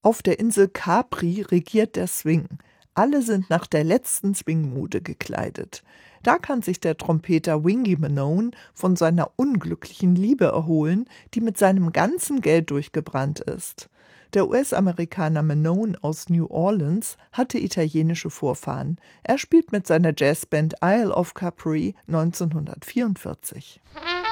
Auf der Insel Capri regiert der Swing. Alle sind nach der letzten Swing-Mode gekleidet. Da kann sich der Trompeter Wingy Manone von seiner unglücklichen Liebe erholen, die mit seinem ganzen Geld durchgebrannt ist. Der US-Amerikaner Manone aus New Orleans hatte italienische Vorfahren. Er spielt mit seiner Jazzband Isle of Capri 1944.